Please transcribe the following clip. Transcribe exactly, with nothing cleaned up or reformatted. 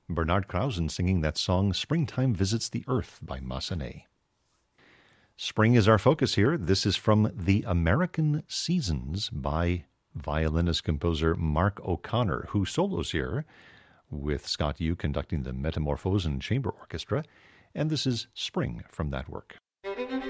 Bernard Krausen singing that song Springtime Visits the Earth by Massenet. Spring is our focus here. This is from The American Seasons by violinist-composer Mark O'Connor, who solos here with Scott Yu conducting the Metamorphosen Chamber Orchestra, and this is Spring from that work.